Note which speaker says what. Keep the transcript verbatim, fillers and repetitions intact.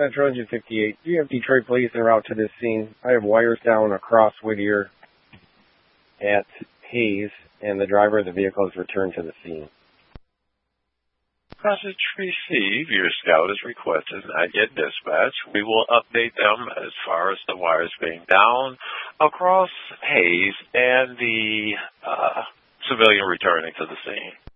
Speaker 1: Metro Engine fifty-eight. Do you have Detroit police en route to this scene? I have wires down across Whittier at Hayes, and the driver of the vehicle has returned to the scene.
Speaker 2: Message received. Your scout is requested not yet dispatched. We will update them as far as the wires being down across Hayes and the uh, civilian returning to the scene.